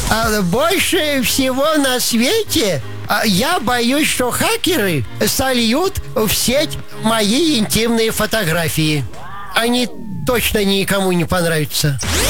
Больше всего на свете я боюсь, что хакеры сольют в сеть мои интимные фотографии. Они точно никому не понравятся.